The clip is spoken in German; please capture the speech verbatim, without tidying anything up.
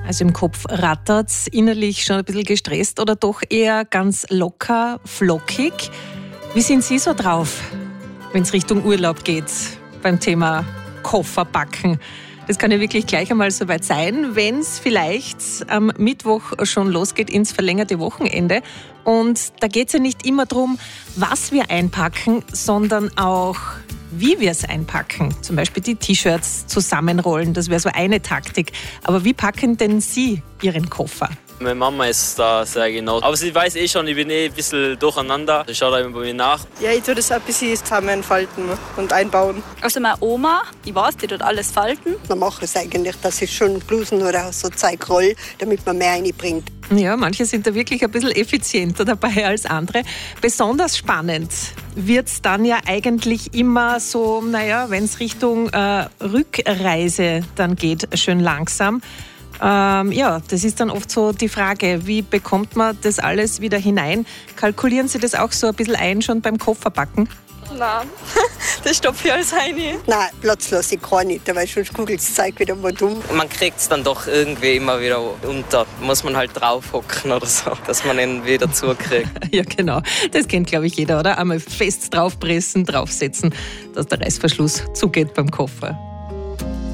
Also im Kopf rattert's, innerlich schon ein bisschen gestresst oder doch eher ganz locker, flockig. Wie sind Sie so drauf, wenn es Richtung Urlaub geht beim Thema Koffer packen? Das kann ja wirklich gleich einmal soweit sein, wenn es vielleicht am Mittwoch schon losgeht ins verlängerte Wochenende. Und da geht es ja nicht immer darum, was wir einpacken, sondern auch, wie wir es einpacken. Zum Beispiel die T-Shirts zusammenrollen, das wäre so eine Taktik. Aber wie packen denn Sie Ihren Koffer? Meine Mama ist da sehr genau. Aber sie weiß eh schon, ich bin eh ein bisschen durcheinander. Ich schaue da immer bei mir nach. Ja, ich tue das ein bisschen zusammenfalten und einbauen. Also meine Oma, ich weiß, die tut alles falten. Man macht es eigentlich, dass ich schon Blusen oder so Zeug roll, damit man mehr reinbringt. Ja, manche sind da wirklich ein bisschen effizienter dabei als andere. Besonders spannend wird es dann ja eigentlich immer so, naja, wenn es Richtung äh, Rückreise dann geht, schön langsam. Ähm, ja, das ist dann oft so die Frage, wie bekommt man das alles wieder hinein? Kalkulieren Sie das auch so ein bisschen ein, schon beim Kofferpacken? Nein, das stopfe ich alles rein. Nein, Platz lasse ich gar nicht, weil sonst kugelt das Zeug wieder mal dumm. Man kriegt es dann doch irgendwie immer wieder unter. Muss man halt draufhocken oder so, dass man ihn wieder zukriegt. Ja, genau. Das kennt, glaube ich, jeder, oder? Einmal fest draufpressen, draufsetzen, dass der Reißverschluss zugeht beim Koffer.